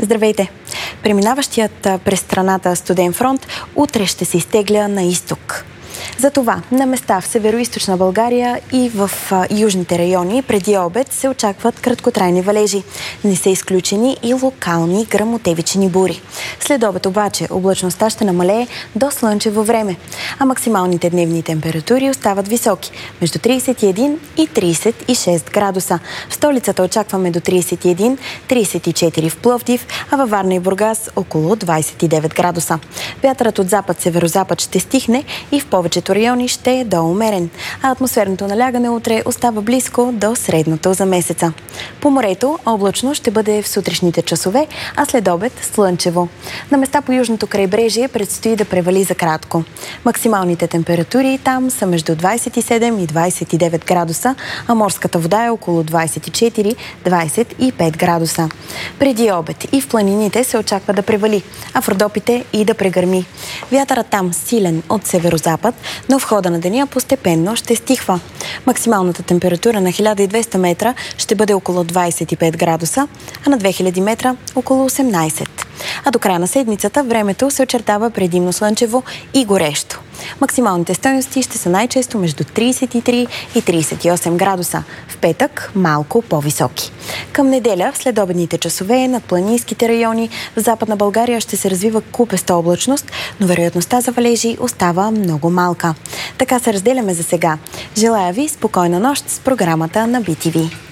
Здравейте! Преминаващият през страната студен фронт утре ще се изтегля на изток. Затова на места в северо-источна България и в южните райони преди обед се очакват краткотрайни валежи. Не са изключени и локални гръмотевични бури. След обед обаче облачността ще намалее до слънчево време, а максималните дневни температури остават високи – между 31 и 36 градуса. В столицата очакваме до 31-34 в Пловдив, а във Варна и Бургас около 29 градуса. Вятърът от запад-северозапад ще стихне и в повечето райони ще е доумерен, а атмосферното налягане утре остава близко до средното за месеца. По морето облачно ще бъде в сутрешните часове, а след обед слънчево. На места по южното крайбрежие предстои да превали за кратко. Максималните температури там са между 27 и 29 градуса, а морската вода е около 24-25 градуса. Преди обед и в планините се очаква да превали, а в Родопите и да прегърми. Вятърът там силен от северозапад, но в хода на деня постепенно ще стихва. Максималната температура на 1200 метра ще бъде около 25 градуса, а на 2000 метра около 18. А до края на седмицата времето се очертава предимно слънчево и горещо. Максималните стойности ще са най-често между 33 и 38 градуса. В петък малко по-високи. Към неделя, в следобедните часове, над планинските райони в Западна България ще се развива купеста облачност, но вероятността за валежи остава много малка. Така се разделяме за сега. Желая ви спокойна нощ с програмата на BTV.